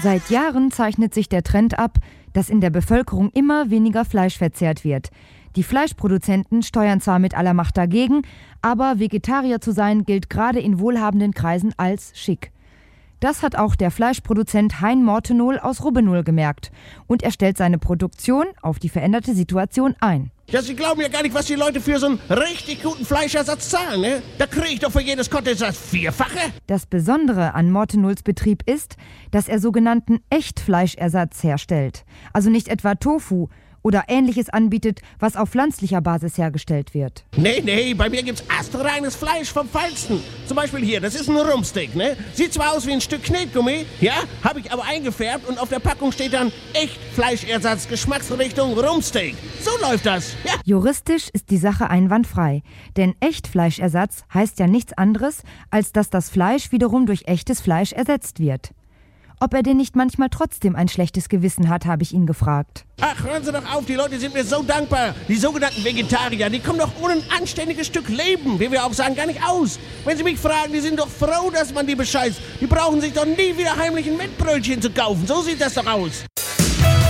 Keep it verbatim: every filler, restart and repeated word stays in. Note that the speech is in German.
Seit Jahren zeichnet sich der Trend ab, dass in der Bevölkerung immer weniger Fleisch verzehrt wird. Die Fleischproduzenten steuern zwar mit aller Macht dagegen, aber Vegetarier zu sein gilt gerade in wohlhabenden Kreisen als schick. Das hat auch der Fleischproduzent Hein Mortenol aus Rubbenul gemerkt und er stellt seine Produktion auf die veränderte Situation ein. Ja, Sie glauben ja gar nicht, was die Leute für so einen richtig guten Fleischersatz zahlen, ne? Da kriege ich doch für jedes Kotelett das Vierfache. Das Besondere an Mortenols Betrieb ist, dass er sogenannten Echtfleischersatz herstellt. Also nicht etwa Tofu oder Ähnliches anbietet, was auf pflanzlicher Basis hergestellt wird. Nee, nee, bei mir gibt's astreines Fleisch vom Feinsten. Zum Beispiel hier, das ist ein Rumpsteak, ne? Sieht zwar aus wie ein Stück Knetgummi, ja, habe ich aber eingefärbt und auf der Packung steht dann Echtfleischersatz, Geschmacksrichtung Rumpsteak. So läuft das, ja. Juristisch ist die Sache einwandfrei, denn Echtfleischersatz heißt ja nichts anderes, als dass das Fleisch wiederum durch echtes Fleisch ersetzt wird. Ob er denn nicht manchmal trotzdem ein schlechtes Gewissen hat, habe ich ihn gefragt. Ach, hören Sie doch auf, die Leute sind mir so dankbar. Die sogenannten Vegetarier, die kommen doch ohne ein anständiges Stück Leben, wie wir auch sagen, gar nicht aus. Wenn Sie mich fragen, die sind doch froh, dass man die bescheißt. Die brauchen sich doch nie wieder heimlich ein Mettbrötchen zu kaufen. So sieht das doch aus.